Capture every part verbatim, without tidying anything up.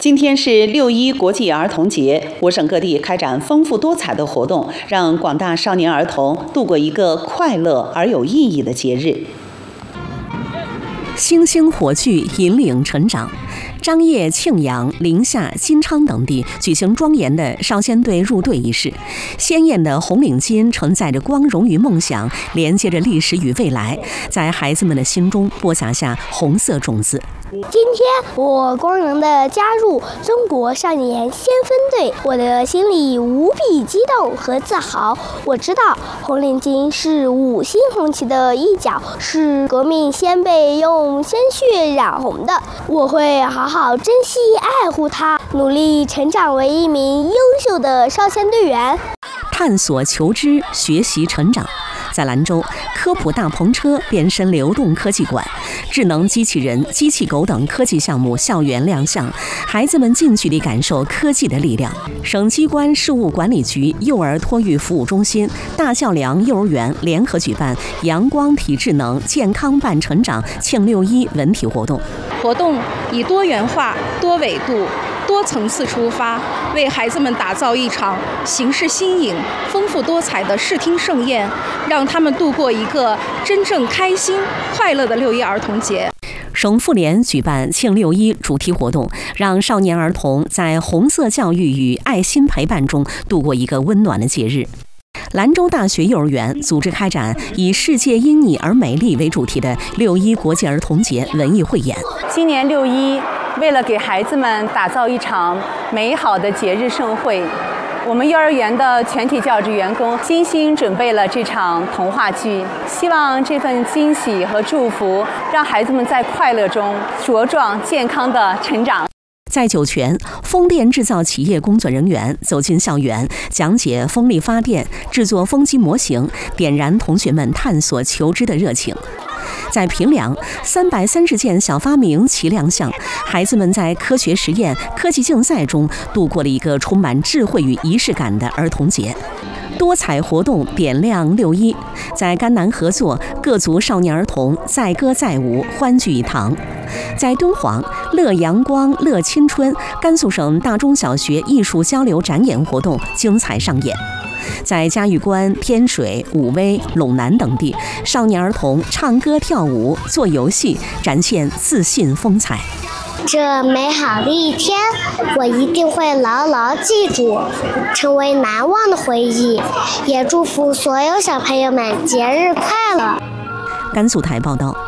今天是六一国际儿童节，我省各地开展丰富多彩的活动，让广大少年儿童度过一个快乐而有意义的节日。 星星火炬引领成长，张掖、庆阳、临夏、金昌等地举行庄严的少先队入队仪式。鲜艳的红领巾承载着光荣与梦想，连接着历史与未来，在孩子们的心中播撒下红色种子。 今天我光荣地加入中国少年先锋队，我的心里无比激动和自豪。我知道红领巾是五星红旗的一角，是革命先辈用鲜血染红的。我会好好珍惜爱护它，努力成长为一名优秀的少先队员。 探索求知，学习成长。在兰州，科普大篷车变身流动科技馆，智能机器人、机器狗等科技项目校园亮相，孩子们近距离感受科技的力量。省机关事务管理局幼儿托育服务中心、大孝良幼儿园联合举办“阳光体智能，健康伴成长”庆六一文体活动。 活动以多元化、多维度、多层次出发，为孩子们打造一场形式新颖、丰富多彩的视听盛宴，让他们度过一个真正开心、快乐的六一儿童节。 省妇联举办庆六一主题活动，让少年儿童在红色教育与爱心陪伴中度过一个温暖的节日。兰州大学幼儿园组织开展以“世界因你而美丽”为主题的六一国际儿童节文艺汇演。 今年六一，为了给孩子们打造一场美好的节日盛会，我们幼儿园的全体教职员工精心准备了这场童话剧，希望这份惊喜和祝福让孩子们在快乐中茁壮健康的成长。 在酒泉，风电制造企业工作人员走进校园，讲解风力发电、制作风机模型，点燃同学们探索求知的热情。在平凉，三百三十件小发明齐亮相，孩子们在科学实验、科技竞赛中度过了一个充满智慧与仪式感的儿童节。多彩活动点亮六一，在甘南合作，各族少年儿童载歌载舞，欢聚一堂。在敦煌，乐阳光乐青春甘肃省大中小学艺术交流展演活动精彩上演。在嘉峪关、天水、武威、陇南等地，少年儿童唱歌跳舞、做游戏，展现自信风采。 这美好的一天，我一定会牢牢记住，成为难忘的回忆。也祝福所有小朋友们节日快乐。 甘肃台报道。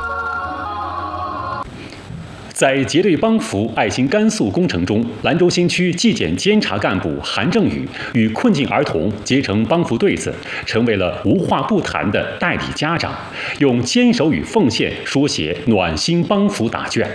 在结对帮扶爱心甘肃工程中，兰州新区纪检监察干部韩正宇与困境儿童结成帮扶对子，成为了无话不谈的代理家长，用坚守与奉献书写暖心帮扶答卷。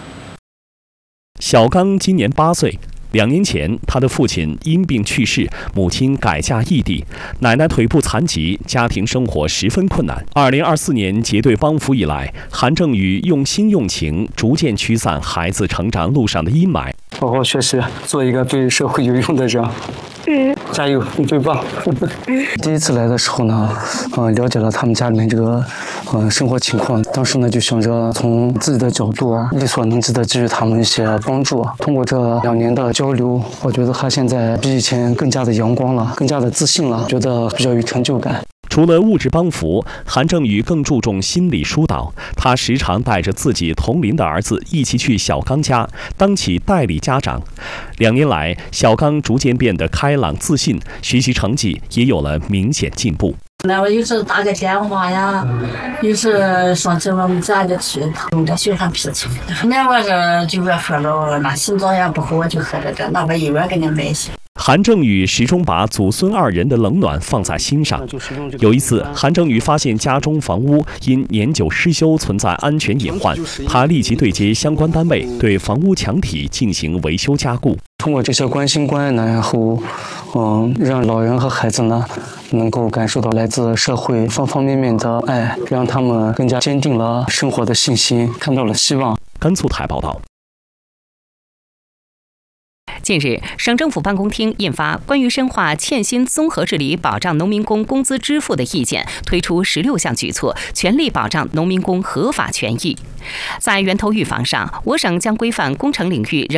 小刚今年八岁。两年前，他的父亲因病去世，母亲改嫁异地，奶奶腿部残疾，家庭生活十分困难。二零二四年结对帮扶以来，韩正宇用心用情，逐渐驱散孩子成长路上的阴霾。 好好学习，做一个对社会有用的人。嗯，加油，你最棒。第一次来的时候呢，呃，了解了他们家里面这个呃生活情况，当时呢就想着从自己的角度啊，力所能及的给予他们一些帮助。通过这两年的交流，我觉得他现在比以前更加的阳光了，更加的自信了，觉得比较有成就感。 除了物质帮扶，韩正宇更注重心理疏导。他时常带着自己同龄的儿子一起去小刚家，当起代理家长。两年来，小刚逐渐变得开朗自信，学习成绩也有了明显进步。 那我有时打个电话呀，有时上去我们家里去，他们家学生脾气。那我是就爱喝了，那心脏也不好，我就喝了这，那我一碗给你买些。 韩正宇始终把祖孙二人的冷暖放在心上。有一次，韩正宇发现家中房屋因年久失修存在安全隐患，他立即对接相关单位，对房屋墙体进行维修加固。 通过这些关心关爱呢，然后，嗯，让老人和孩子呢，能够感受到来自社会方方面面的爱，让他们更加坚定了生活的信心，看到了希望。 甘肃台报道。 近日，省政府办公厅印发《关于深化欠薪综合治理保障农民工工资支付的意见》，推出十六项举措，全力保障农民工合法权益。在源头预防上，我省将规范工程领域人